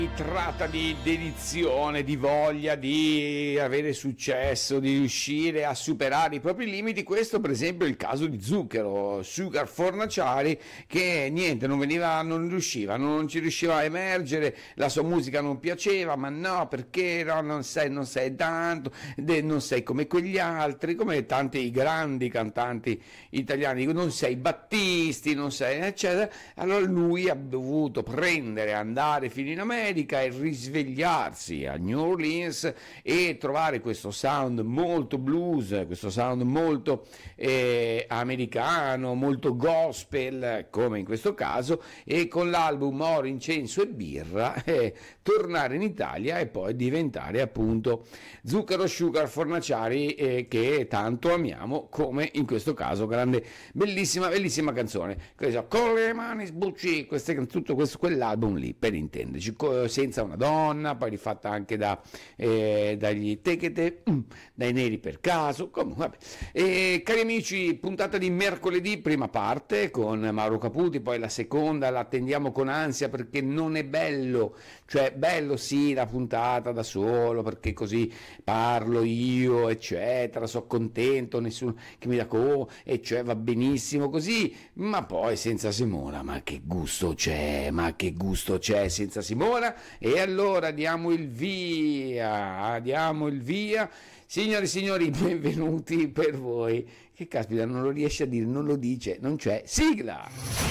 Tratta di dedizione, di voglia di avere successo, di riuscire a superare i propri limiti. Questo per esempio è il caso di Zucchero, Sugar Fornaciari, che niente, non ci riusciva a emergere, la sua musica non piaceva, ma no, perché no, non sei tanto, non sei come quegli altri, come tanti grandi cantanti italiani, non sei Battisti, non sei eccetera. Allora lui ha dovuto andare fino in America e risvegliarsi a New Orleans e trovare questo sound molto blues, questo sound molto americano, molto gospel, come in questo caso, e con l'album Oro, Incenso e Birra tornare in Italia e poi diventare appunto Zucchero Sugar Fornaciari, che tanto amiamo, come in questo caso grande, bellissima canzone, con le mani sbucci, tutto questo, quell'album lì, per intenderci, senza una donna, poi rifatta anche dagli Tecate, dai Neri per caso, comunque vabbè. Cari amici, puntata di mercoledì, prima parte con Mauro Caputi, poi la seconda la attendiamo con ansia perché non è bello, cioè bello sì la puntata da solo perché così parlo io eccetera, sono contento, nessuno che mi dà e cioè va benissimo così, ma poi senza Simona, ma che gusto c'è senza Simona. E allora diamo il via. Signore e signori, benvenuti per voi. Che caspita, non lo riesce a dire, non lo dice, non c'è sigla.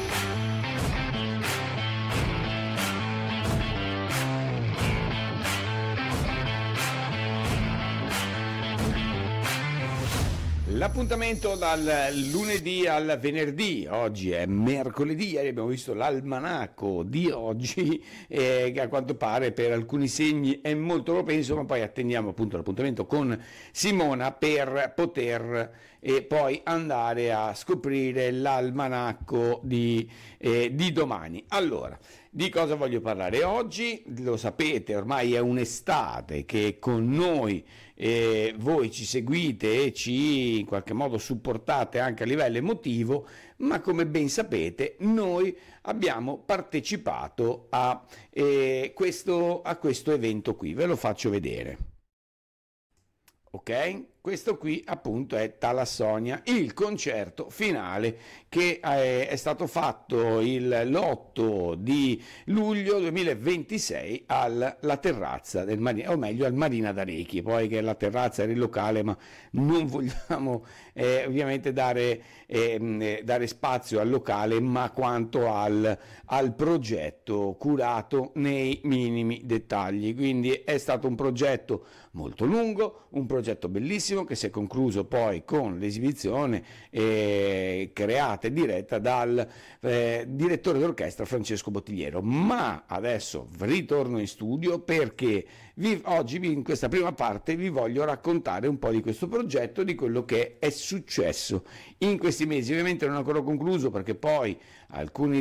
L'appuntamento dal lunedì al venerdì, oggi è mercoledì, ieri abbiamo visto l'almanacco di oggi, che a quanto pare per alcuni segni è molto propenso, ma poi attendiamo appunto l'appuntamento con Simona per poter poi andare a scoprire l'almanacco di domani. Allora, di cosa voglio parlare oggi? Lo sapete, ormai è un'estate che con noi voi ci seguite e ci in qualche modo supportate anche a livello emotivo, ma come ben sapete noi abbiamo partecipato a questo evento qui, ve lo faccio vedere. Ok? Questo qui appunto è Talassonia, il concerto finale che è stato fatto l'8 di luglio 2026 alla terrazza del Marina, o meglio al Marina d'Arechi, poi che la terrazza era il locale, ma non vogliamo ovviamente dare spazio al locale, ma quanto al progetto curato nei minimi dettagli. Quindi è stato un progetto molto lungo, un progetto bellissimo, che si è concluso poi con l'esibizione creata e diretta dal direttore d'orchestra Francesco Bottigliero. Ma adesso ritorno in studio perché oggi in questa prima parte vi voglio raccontare un po' di questo progetto, di quello che è successo in questi mesi. Ovviamente non è ancora concluso perché poi alcuni